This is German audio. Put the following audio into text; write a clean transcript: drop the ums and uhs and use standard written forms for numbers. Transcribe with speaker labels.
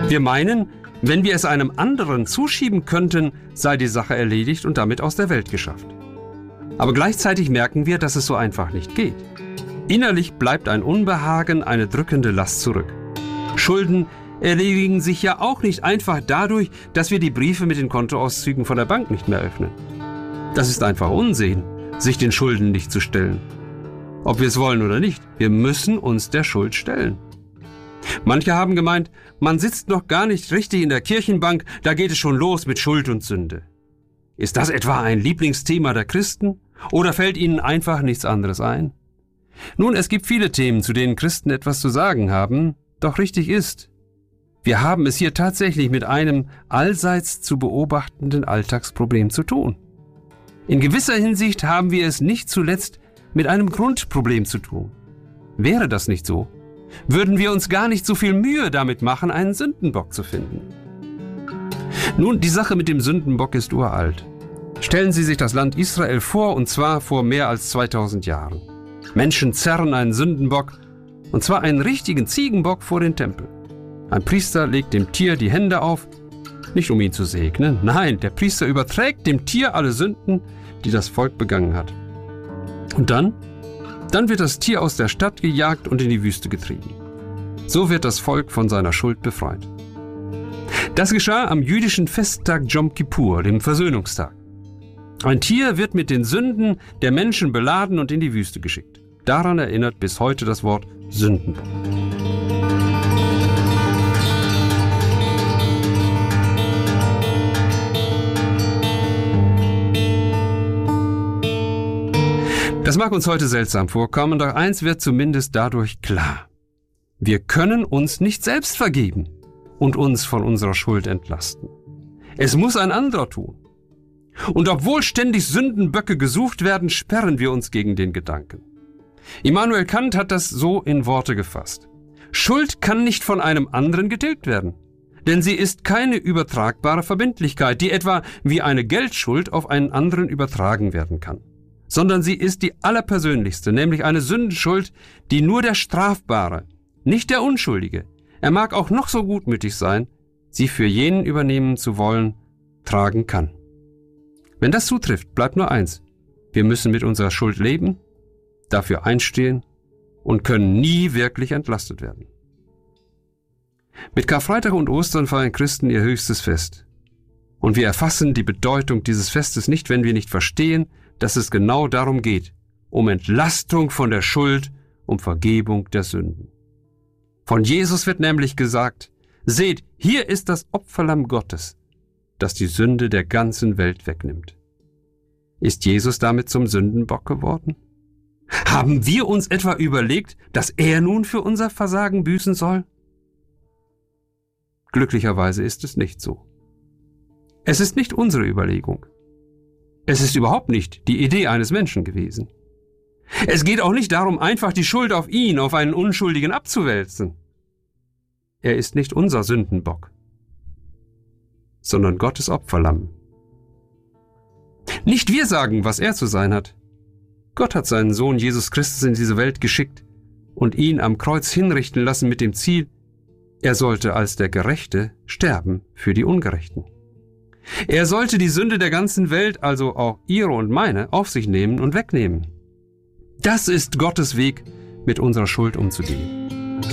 Speaker 1: Wir meinen, wenn wir es einem anderen zuschieben könnten, sei die Sache erledigt und damit aus der Welt geschafft. Aber gleichzeitig merken wir, dass es so einfach nicht geht. Innerlich bleibt ein Unbehagen, eine drückende Last zurück. Schulden erledigen sich ja auch nicht einfach dadurch, dass wir die Briefe mit den Kontoauszügen von der Bank nicht mehr öffnen. Das ist einfach Unsinn, sich den Schulden nicht zu stellen. Ob wir es wollen oder nicht, wir müssen uns der Schuld stellen. Manche haben gemeint, man sitzt noch gar nicht richtig in der Kirchenbank, da geht es schon los mit Schuld und Sünde. Ist das etwa ein Lieblingsthema der Christen? Oder fällt ihnen einfach nichts anderes ein? Nun, es gibt viele Themen, zu denen Christen etwas zu sagen haben, doch richtig ist, wir haben es hier tatsächlich mit einem allseits zu beobachtenden Alltagsproblem zu tun. In gewisser Hinsicht haben wir es nicht zuletzt mit einem Grundproblem zu tun. Wäre das nicht so, würden wir uns gar nicht so viel Mühe damit machen, einen Sündenbock zu finden. Nun, die Sache mit dem Sündenbock ist uralt. Stellen Sie sich das Land Israel vor, und zwar vor mehr als 2000 Jahren. Menschen zerren einen Sündenbock, und zwar einen richtigen Ziegenbock, vor den Tempel. Ein Priester legt dem Tier die Hände auf, nicht um ihn zu segnen, nein, der Priester überträgt dem Tier alle Sünden, die das Volk begangen hat. Und dann wird das Tier aus der Stadt gejagt und in die Wüste getrieben. So wird das Volk von seiner Schuld befreit. Das geschah am jüdischen Festtag Jom Kippur, dem Versöhnungstag. Ein Tier wird mit den Sünden der Menschen beladen und in die Wüste geschickt. Daran erinnert bis heute das Wort Sündenbock. Das mag uns heute seltsam vorkommen, doch eins wird zumindest dadurch klar. Wir können uns nicht selbst vergeben und uns von unserer Schuld entlasten. Es muss ein anderer tun. Und obwohl ständig Sündenböcke gesucht werden, sperren wir uns gegen den Gedanken. Immanuel Kant hat das so in Worte gefasst. Schuld kann nicht von einem anderen getilgt werden, denn sie ist keine übertragbare Verbindlichkeit, die etwa wie eine Geldschuld auf einen anderen übertragen werden kann, sondern sie ist die allerpersönlichste, nämlich eine Sündenschuld, die nur der Strafbare, nicht der Unschuldige, er mag auch noch so gutmütig sein, sie für jenen übernehmen zu wollen, tragen kann. Wenn das zutrifft, bleibt nur eins: Wir müssen mit unserer Schuld leben, dafür einstehen und können nie wirklich entlastet werden. Mit Karfreitag und Ostern feiern Christen ihr höchstes Fest. Und wir erfassen die Bedeutung dieses Festes nicht, wenn wir nicht verstehen, dass es genau darum geht, um Entlastung von der Schuld, um Vergebung der Sünden. Von Jesus wird nämlich gesagt: Seht, hier ist das Opferlamm Gottes, das die Sünde der ganzen Welt wegnimmt. Ist Jesus damit zum Sündenbock geworden? Haben wir uns etwa überlegt, dass er nun für unser Versagen büßen soll? Glücklicherweise ist es nicht so. Es ist nicht unsere Überlegung. Es ist überhaupt nicht die Idee eines Menschen gewesen. Es geht auch nicht darum, einfach die Schuld auf ihn, auf einen Unschuldigen abzuwälzen. Er ist nicht unser Sündenbock, sondern Gottes Opferlamm. Nicht wir sagen, was er zu sein hat. Gott hat seinen Sohn Jesus Christus in diese Welt geschickt und ihn am Kreuz hinrichten lassen mit dem Ziel, er sollte als der Gerechte sterben für die Ungerechten. Er sollte die Sünde der ganzen Welt, also auch ihre und meine, auf sich nehmen und wegnehmen. Das ist Gottes Weg, mit unserer Schuld umzugehen.